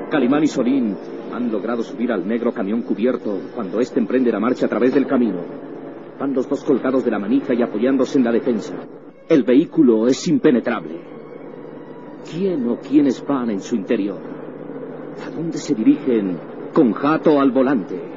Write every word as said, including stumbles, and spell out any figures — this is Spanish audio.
Calimán y Solín han logrado subir al negro camión cubierto cuando éste emprende la marcha a través del camino. Van los dos colgados de la manija y apoyándose en la defensa. El vehículo es impenetrable. ¿Quién o quiénes van en su interior? ¿A dónde se dirigen con Hato al volante?